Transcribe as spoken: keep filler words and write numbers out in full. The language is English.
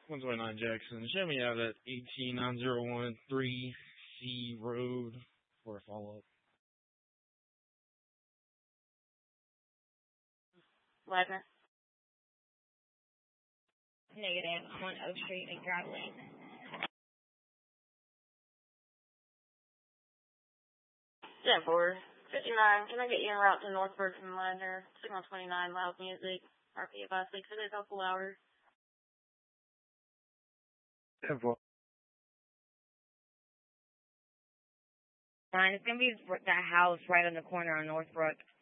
one twenty-nine Jackson. Show me out at eighteen nine zero one three C Road for a follow-up. Wagner. Negative. On Oak Street and Drive Lane. ten four. fifty-nine. Can I get you en route to Northburg from Ladner? Signal twenty-nine, loud music. R P five six. It is a full hour. ten four. Fine. It's going to be that house right on the corner on Northbrook.